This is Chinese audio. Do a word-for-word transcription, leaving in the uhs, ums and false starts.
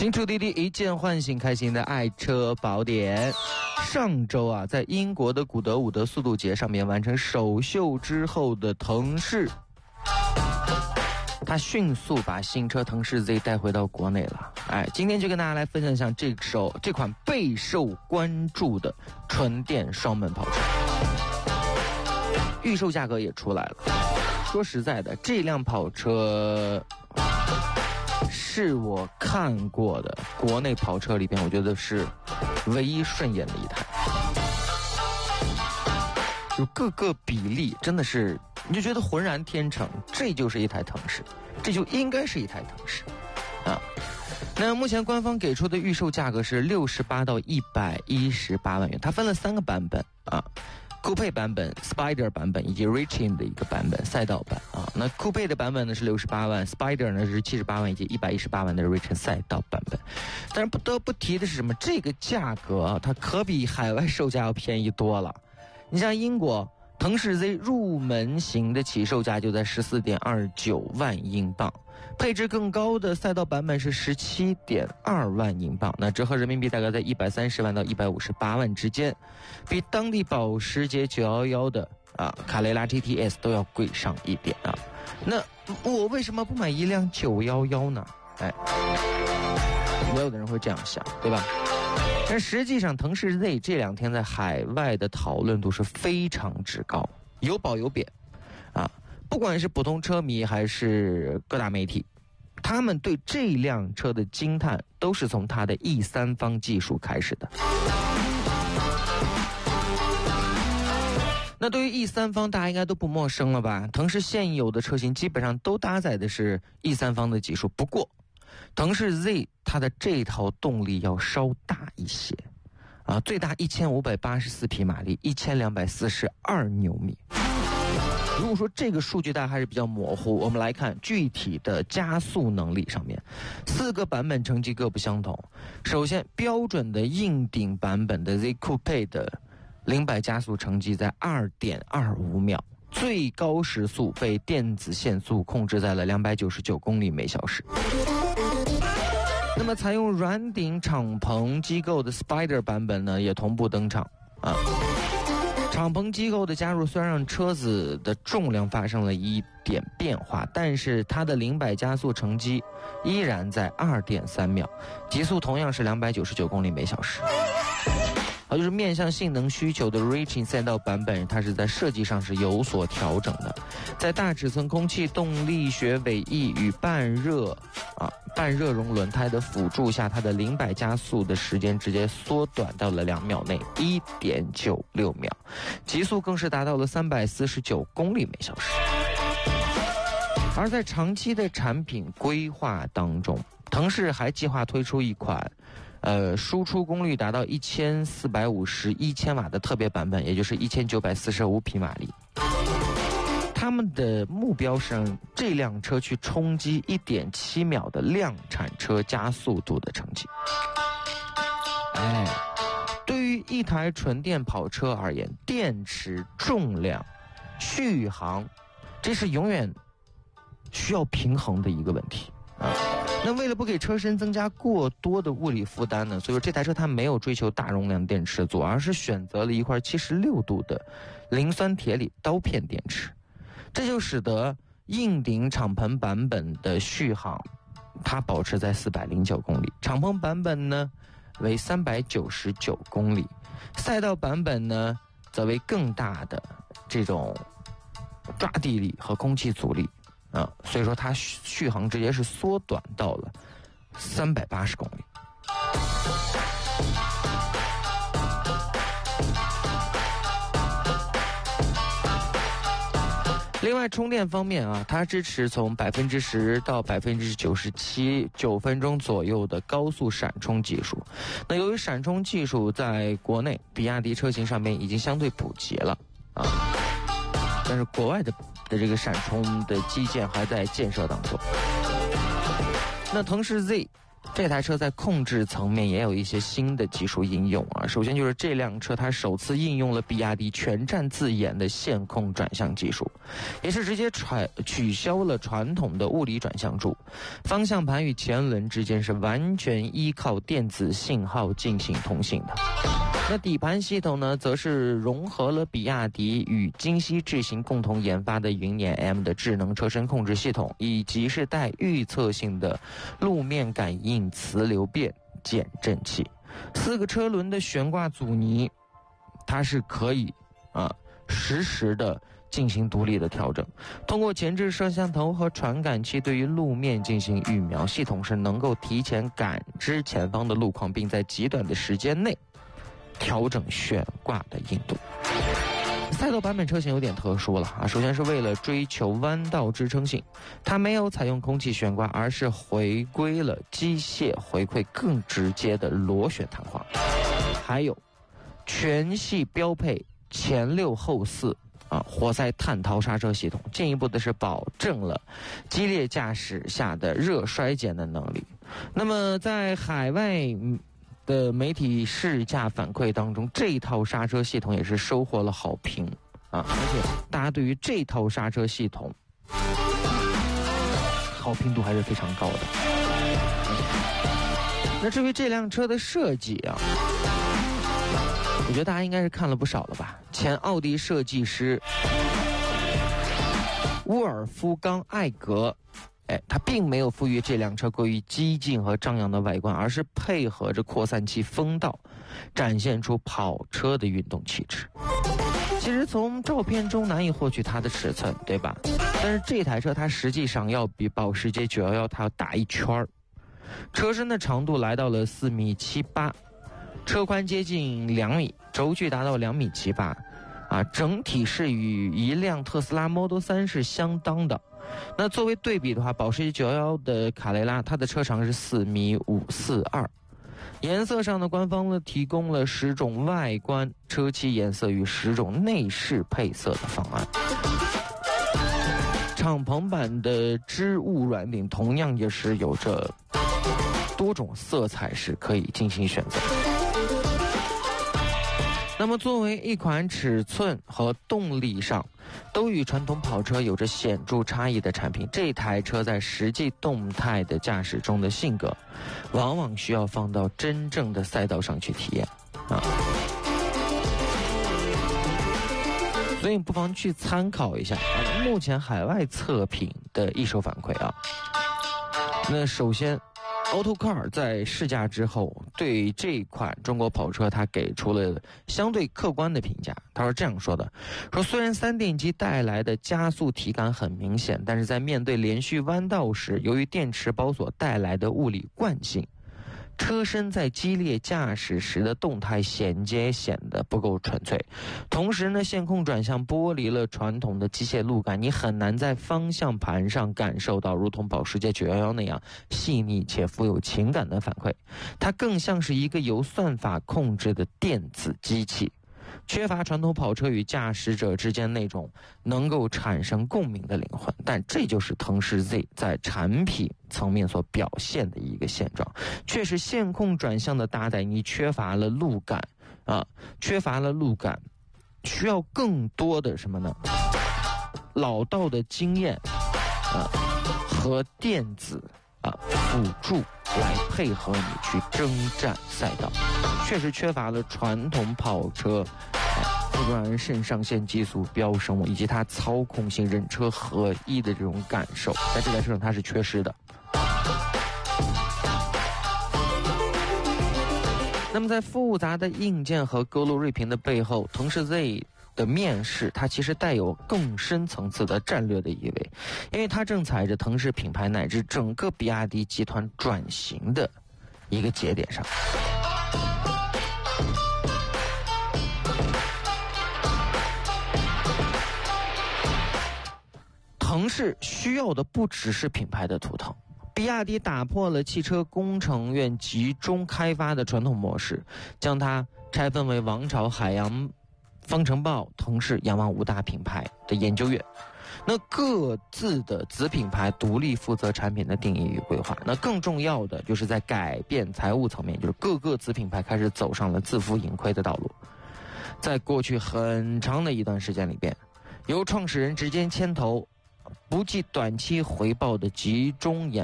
新出滴滴一键唤醒开心的爱车宝典。上周啊，在英国的古德伍德速度节上面完成首秀之后的腾势，他迅速把新车腾势 Z 带回到国内了。哎，今天就跟大家来分享一下这首这款备受关注的纯电双门跑车，预售价格也出来了。说实在的，这辆跑车是我看过的国内跑车里边，我觉得是唯一顺眼的一台，就各个比例真的是，你就觉得浑然天成，这就是一台腾势，这就应该是一台腾势啊。那目前官方给出的预售价格是六十八到一百一十八万元，它分了三个版本啊。酷配版本、Spider 版本以及 Racing 的一个版本赛道版啊。那酷配的版本呢是六十八万 ，Spider 呢是七十八万以及一百一十八万的 Racing 赛道版本。但是不得不提的是什么？这个价格啊，它可比海外售价要便宜多了。你像英国腾势 Z 入门型的起售价就在 十四点二九万英镑，配置更高的赛道版本是 十七点二万英镑，那折合人民币大概在一百三十万到一百五十八万之间，比当地保时捷九一一的啊卡雷拉 G T S 都要贵上一点啊。那我为什么不买一辆九一一呢？哎，也有的人会这样想，对吧？但实际上腾势 Z 这两天在海外的讨论度是非常之高，有褒有贬啊。不管是普通车迷还是各大媒体，他们对这辆车的惊叹都是从它的 E 三 方技术开始的。那对于 E 三 方大家应该都不陌生了吧？腾势现有的车型基本上都搭载的是 E 三 方的技术，不过腾势 Z 它的这套动力要稍大一些啊，最大一千五百八十四匹马力，一千两百四十二牛米。如果说这个数据大家还是比较模糊，我们来看具体的加速能力上面，四个版本成绩各不相同。首先，标准的硬顶版本的 Z Coupe 的零百加速成绩在 二点二五秒，最高时速被电子限速控制在了两百九十九公里每小时。那么采用软顶敞篷机构的 Spider 版本呢，也同步登场啊。敞篷机构的加入虽然让车子的重量发生了一点变化，但是它的零百加速成绩依然在 二点三秒，极速同样是两百九十九公里每小时。啊，就是面向性能需求的 Racing 赛道版本，它是在设计上是有所调整的，在大尺寸空气动力学尾翼与半热啊半热熔轮胎的辅助下，它的零百加速的时间直接缩短到了两秒内， 一点九六秒，极速更是达到了三百四十九公里每小时。而在长期的产品规划当中，腾势还计划推出一款呃，输出功率达到一千四百五十一千瓦的特别版本，也就是一千九百四十五匹马力。他们的目标是让这辆车去冲击 一点七秒的量产车加速度的成绩。哎，对于一台纯电跑车而言，电池重量、续航，这是永远需要平衡的一个问题啊。那为了不给车身增加过多的物理负担呢，所以说这台车它没有追求大容量电池组，而是选择了一块七十六度的磷酸铁锂刀片电池，这就使得硬顶敞篷版本的续航它保持在四百零九公里，敞篷版本呢为三百九十九公里，赛道版本呢则为更大的这种抓地力和空气阻力啊，所以说它续航直接是缩短到了三百八十公里。另外充电方面啊，它支持从百分之十到百分之九十七九分钟左右的高速闪充技术。那由于闪充技术在国内比亚迪车型上面已经相对普及了啊，但是国外的的这个闪充的基建还在建设当中。那腾势 Z 这台车在控制层面也有一些新的技术应用啊。首先就是这辆车它首次应用了比亚迪全站自研的线控转向技术，也是直接取消了传统的物理转向柱，方向盘与前轮之间是完全依靠电子信号进行通信的。那底盘系统呢，则是融合了比亚迪与京西智行共同研发的云辇 M 的智能车身控制系统，以及是带预测性的路面感应磁流变减震器。四个车轮的悬挂阻尼，它是可以啊实时的进行独立的调整。通过前置摄像头和传感器对于路面进行预瞄，系统是能够提前感知前方的路况，并在极短的时间内调整悬挂的硬度。赛道版本车型有点特殊了啊，首先是为了追求弯道支撑性，它没有采用空气悬挂，而是回归了机械回馈更直接的螺旋弹簧。还有全系标配前六后四啊活塞碳陶刹车系统，进一步的是保证了激烈驾驶下的热衰减的能力。那么在海外的媒体试驾反馈当中，这一套刹车系统也是收获了好评啊，而且大家对于这套刹车系统好评度还是非常高的。那至于这辆车的设计啊，我觉得大家应该是看了不少了吧。前奥迪设计师沃尔夫冈·艾格，哎，他并没有赋予这辆车过于激进和张扬的外观，而是配合着扩散器风道，展现出跑车的运动气质。其实从照片中难以获取它的尺寸，对吧？但是这台车它实际上要比保时捷九一一它要大一圈儿，车身的长度来到了四米七八，车宽接近两米，轴距达到两米七八，啊，整体是与一辆特斯拉 Model 三是相当的。那作为对比的话，保时捷九一一的卡雷拉，它的车长是四米五四二。颜色上呢，官方呢提供了十种外观、车漆颜色与十种内饰配色的方案。敞篷版的织物软顶同样也是有着多种色彩是可以进行选择。那么作为一款尺寸和动力上都与传统跑车有着显著差异的产品，这台车在实际动态的驾驶中的性格往往需要放到真正的赛道上去体验啊，所以不妨去参考一下啊目前海外测评的一手反馈啊。那首先Autocar 在试驾之后，对这款中国跑车，它给出了相对客观的评价。他说这样说的：说虽然三电机带来的加速体感很明显，但是在面对连续弯道时，由于电池包所带来的物理惯性，车身在激烈驾驶时的动态衔接显得不够纯粹。同时呢，线控转向剥离了传统的机械路感，你很难在方向盘上感受到如同保时捷九一一那样细腻且富有情感的反馈。它更像是一个由算法控制的电子机器，缺乏传统跑车与驾驶者之间那种能够产生共鸣的灵魂。但这就是腾势 Z 在产品层面所表现的一个现状，确实线控转向的搭载你缺乏了路感啊，缺乏了路感，需要更多的什么呢？老道的经验啊和电子啊辅助来配合你去征战赛道，确实缺乏了传统跑车会让人肾上腺激素飙升以及它操控性人车合一的这种感受，在这台车上它是缺失的。那么在复杂的硬件和勾路锐评的背后，腾势 Z 的面世它其实带有更深层次的战略的意味，因为它正踩着腾势品牌乃至整个比亚迪集团转型的一个节点上。腾势需要的不只是品牌的图腾，比亚迪打破了汽车工程院集中开发的传统模式，将它拆分为王朝、海洋方程豹、腾势、仰望五大品牌的研究院。那各自的子品牌独立负责产品的定义与规划。那更重要的就是在改变财务层面，就是各个子品牌开始走上了自负盈亏的道路。在过去很长的一段时间里边，由创始人直接牵头，不计短期回报的集中研